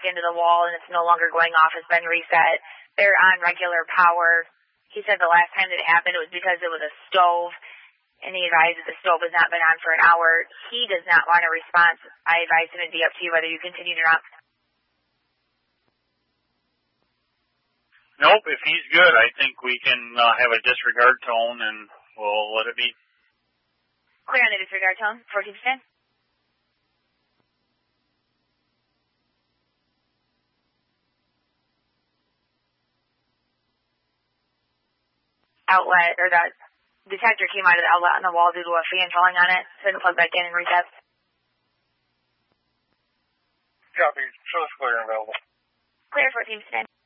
into the wall and it's no longer going off has been reset. They're on regular power. He said the last time that it happened, it was because it was a stove, and he advised that the stove has not been on for an hour. He does not want a response. I advise him it'd be up to you whether you continue or not. Nope, if he's good, I think we can have a disregard tone and we'll let it be. Clear on the disregard tone, 14%. Outlet, or the detector came out of the outlet on the wall due to a fan falling on it, so I didn't plug back in and reset. Copy, show us clear and available. Clear 14%.